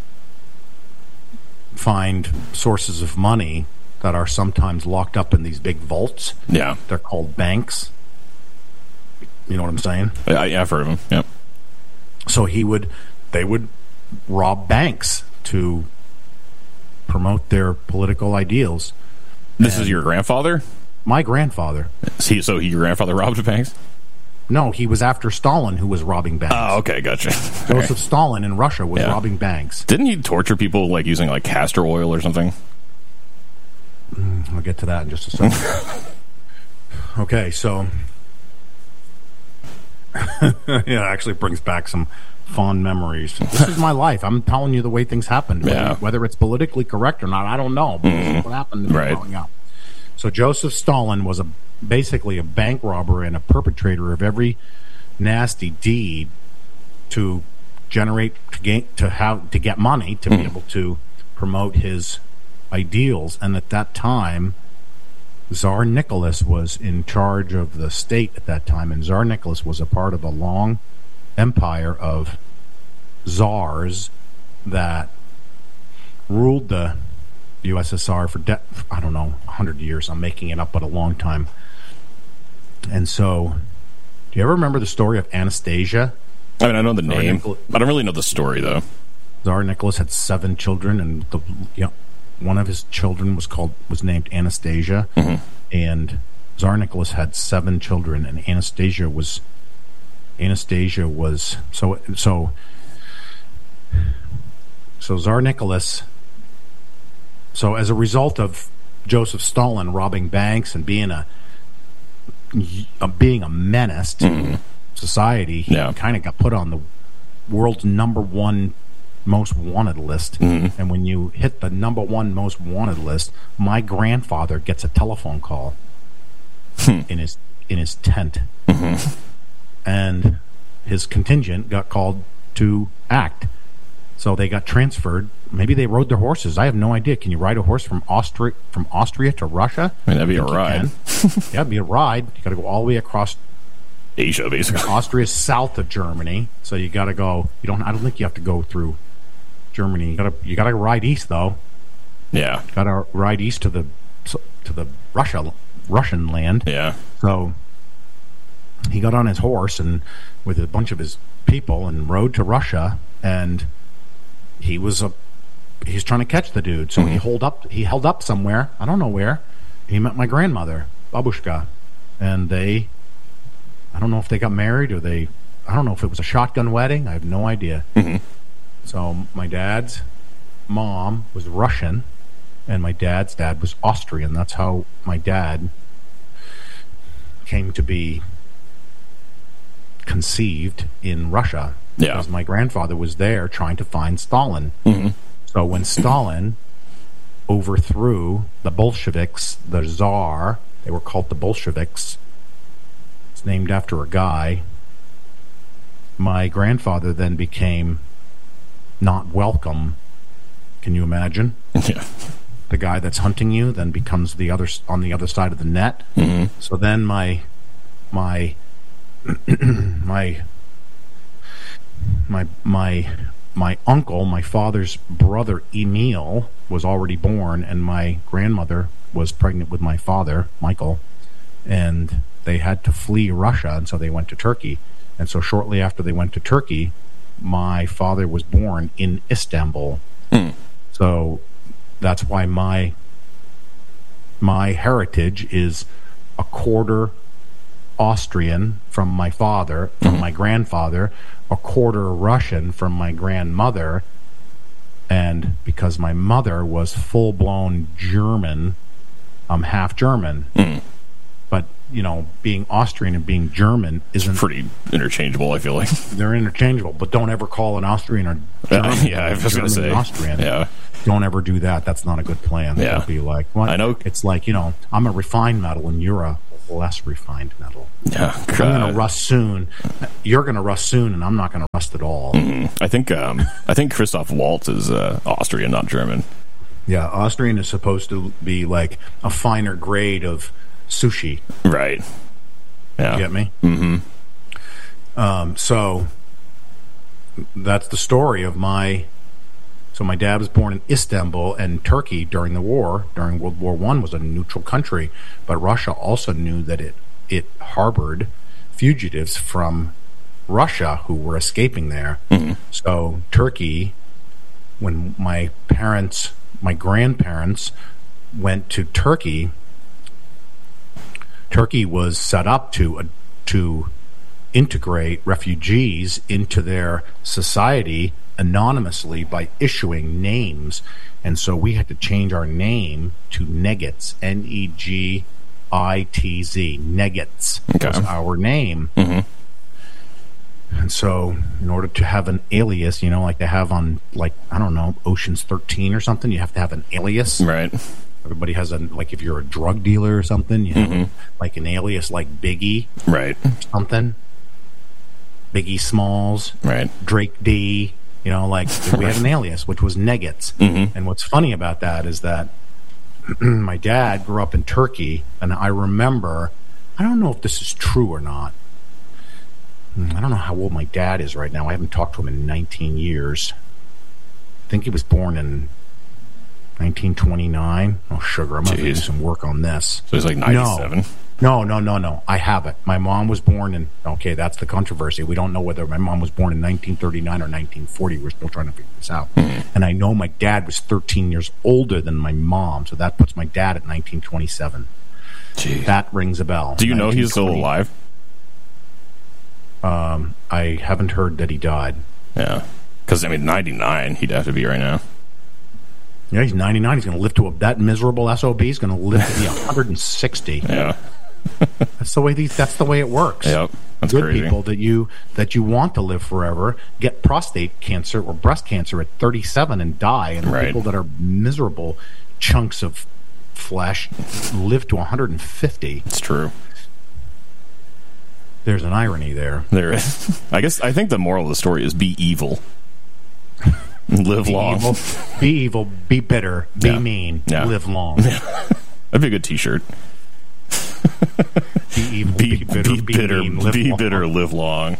find sources of money that are sometimes locked up in these big vaults. Yeah. They're called banks. You know what I'm saying? Yeah, I've heard of them. Yep. So they would rob banks to promote their political ideals. This is your grandfather? My grandfather. So your grandfather robbed banks? No, he was after Stalin, who was robbing banks. Oh, okay, gotcha. Joseph Stalin in Russia was robbing banks. Didn't he torture people like using like castor oil or something? I'll get to that in just a second. Okay, so it actually brings back some fond memories. This is my life. I'm telling you the way things happened. Whether it's politically correct or not, I don't know. But this is what happened to me growing up. So Joseph Stalin was basically a bank robber and a perpetrator of every nasty deed to generate, to get money to be able to promote his ideals. And at that time, Tsar Nicholas was in charge of the state at that time, and Tsar Nicholas was a part of a long empire of czars that ruled the USSR for, 100 years. I'm making it up, but a long time. And so, do you ever remember the story of Anastasia? I mean, I know the name. I don't really know the story, though. Tsar Nicholas had 7 children, and one of his children was named Anastasia, and Tsar Nicholas had 7 children, and Anastasia was so Tsar Nicholas. So as a result of Joseph Stalin robbing banks and being a menace to society, he kind of got put on the world's #1 most wanted list. And when you hit the #1 most wanted list, my grandfather gets a telephone call in his tent, and his contingent got called to act. So they got transferred. Maybe they rode their horses. I have no idea. Can you ride a horse from Austria to Russia? I mean, that'd be a ride. Yeah, it'd be a ride. You got to go all the way across Asia, basically. Austria's south of Germany, so you got to go. I don't think you have to go through Germany. You got to ride east, though. Yeah, got to ride east to the Russian land. Yeah. So he got on his horse and with a bunch of his people and rode to Russia, and he's trying to catch the dude. So he held up somewhere. I don't know where. He met my grandmother, Babushka, and I don't know if they got married or I don't know if it was a shotgun wedding. I have no idea. So my dad's mom was Russian, and my dad's dad was Austrian. That's how my dad came to be conceived in Russia. Yeah. Because my grandfather was there trying to find Stalin. So when Stalin overthrew the Bolsheviks, the Tsar, they were called the Bolsheviks. It's named after a guy. My grandfather then became not welcome. Can you imagine? Yeah. The guy that's hunting you then becomes on the other side of the net. So then my uncle, my father's brother Emil, was already born, and my grandmother was pregnant with my father, Michael, and they had to flee Russia, and so they went to Turkey. And so shortly after they went to Turkey, my father was born in Istanbul. So that's why my my heritage is a quarter Austrian from my father, from my grandfather, a quarter Russian from my grandmother, and because my mother was full-blown German, I'm half German. But, being Austrian and being German isn't... It's pretty interchangeable, I feel like. They're interchangeable, but don't ever call an Austrian or German. I was going to say. Austrian. Yeah. Don't ever do that. That's not a good plan. Yeah. It'll be like, what? I know. It's like, I'm a refined metal and you're a less refined metal. Yeah. I'm going to rust soon. You're going to rust soon, and I'm not going to rust at all. I think Christoph Waltz is Austrian, not German. Yeah, Austrian is supposed to be like a finer grade of sushi. Right. Yeah. You get me? Mm-hmm. So that's the story of my... So my dad was born in Istanbul, and Turkey during the war, during World War I, was a neutral country. But Russia also knew that it harbored fugitives from Russia who were escaping there. So Turkey, when my grandparents went to Turkey, Turkey was set up to integrate refugees into their society anonymously by issuing names, and so we had to change our name to Negitz, Negitz. Negitz was our name. And so in order to have an alias, like they have on, I don't know, Ocean's 13 or something, you have to have an alias. Right. Everybody has if you're a drug dealer or something, you have an alias like Biggie. Right. Something. Biggie Smalls. Right. Drake D. We had an alias, which was Negitz. And what's funny about that is that my dad grew up in Turkey, and I remember, I don't know if this is true or not. I don't know how old my dad is right now. I haven't talked to him in 19 years. I think he was born in 1929. Oh, sugar. I'm going to do some work on this. So he's like 97? No. I have it. My mom was born in... Okay, that's the controversy. We don't know whether my mom was born in 1939 or 1940. We're still trying to figure this out. And I know my dad was 13 years older than my mom, so that puts my dad at 1927. Jeez. That rings a bell. Do you know he's still alive? I haven't heard that he died. Yeah. Because, 99, he'd have to be right now. Yeah, he's 99. He's going to live to that miserable SOB. He's going to live to be 160. Yeah. That's the way it works. Yep. That's good crazy. People that you want to live forever get prostate cancer or breast cancer at 37 and die, and people that are miserable chunks of flesh live to 150. It's true. There's an irony there. There is. I think the moral of the story is be evil. Live long. Be evil. Be bitter. Be mean. Live long. That'd be a good T-shirt. Be evil. Be bitter. Be bitter. Mean, live be long. Bitter. Live long.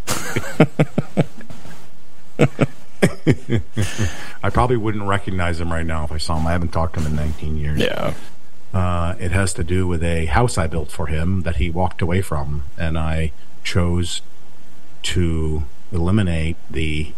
I probably wouldn't recognize him right now if I saw him. I haven't talked to him in 19 years. Yeah. It has to do with a house I built for him that he walked away from, and I chose to eliminate the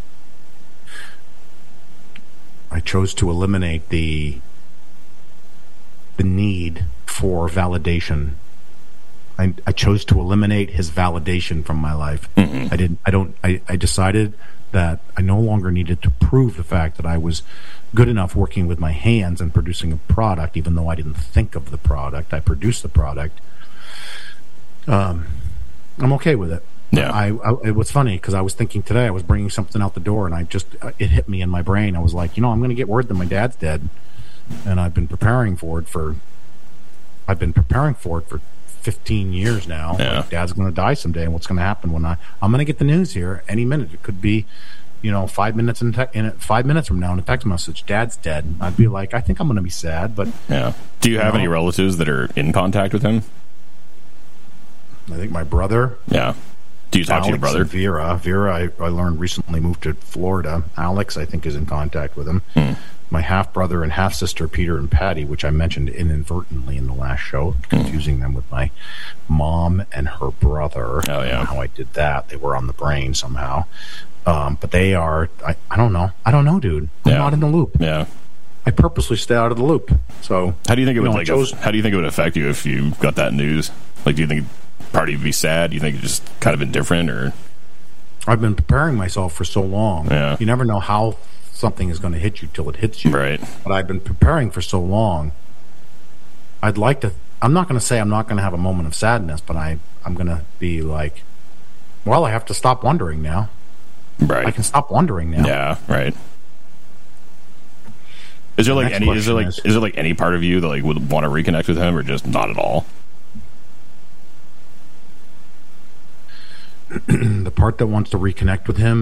need for validation. I chose to eliminate his validation from my life. I decided that I no longer needed to prove the fact that I was good enough working with my hands and producing a product, even though I didn't think of the product. I produced the product. I'm okay with it. Yeah. It was funny because I was thinking today, I was bringing something out the door, and it hit me in my brain. I was like, I'm going to get word that my dad's dead, and I've been preparing for it for 15 years now. Yeah. Like, Dad's going to die someday, and what's going to happen when I'm going to get the news here any minute. It could be, 5 minutes from now in a text message, Dad's dead. I'd be like, I think I'm going to be sad, but yeah. Do you have any relatives that are in contact with him? I think my brother. Yeah. Do you talk to your brother? And Vera, I learned recently moved to Florida. Alex, I think, is in contact with him. My half-brother and half-sister, Peter and Patty, which I mentioned inadvertently in the last show, confusing them with my mom and her brother. Oh, yeah. I don't know how I did that. They were on the brain somehow. But they are, I don't know. I don't know, dude. I'm not in the loop. Yeah. I purposely stay out of the loop. So how do you think it would how do you think it would affect you if you got that news? Like, do you think part of you would be sad? Do you think it's just kind of indifferent, or? I've been preparing myself for so long. Yeah. You never know how something is going to hit you till it hits you. Right. But I've been preparing for so long. I'd like to. I'm not going to say I'm not going to have a moment of sadness, but I'm going to be like, well, I have to stop wondering now. Right. I can stop wondering now. Yeah. Right. Is there like any? Is there like any part of you that like would want to reconnect with him, or just not at all? The part that wants to reconnect with him